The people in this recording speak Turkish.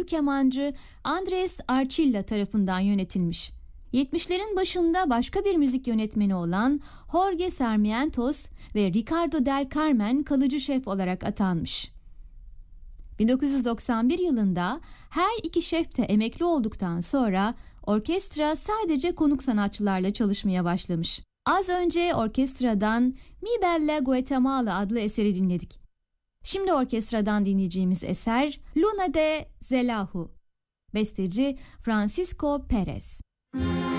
ünlü kemancı Andres Archilla tarafından yönetilmiş. 70'lerin başında başka bir müzik yönetmeni olan Jorge Sarmientos ve Ricardo del Carmen kalıcı şef olarak atanmış. 1991 yılında her iki şef de emekli olduktan sonra orkestra sadece konuk sanatçılarla çalışmaya başlamış. Az önce orkestradan Mi Bella Guatemala adlı eseri dinledik. Şimdi orkestradan dinleyeceğimiz eser Luna de Zelahu. Besteci Francisco Perez.